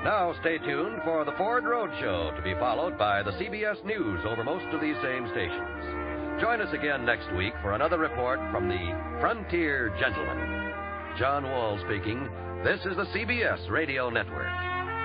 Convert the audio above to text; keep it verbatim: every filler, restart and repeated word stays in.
Now stay tuned for the Ford Road Show, to be followed by the C B S News over most of these same stations. Join us again next week for another report from the Frontier Gentleman. John Wall speaking. This is the C B S Radio Network.